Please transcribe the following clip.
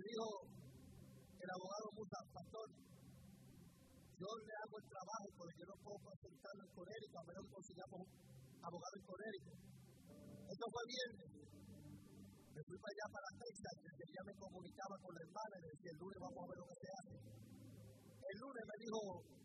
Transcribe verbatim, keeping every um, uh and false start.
dijo el abogado Musa, pastor, yo le hago el trabajo porque yo no puedo consultarlo en Conérico, a menos que consigamos un abogado en Conérico. Esto fue viernes. Me fui para allá, para Texas, desde ya me comunicaba con la hermana y le decía, el lunes vamos a ver lo que se hace. El lunes me dijo,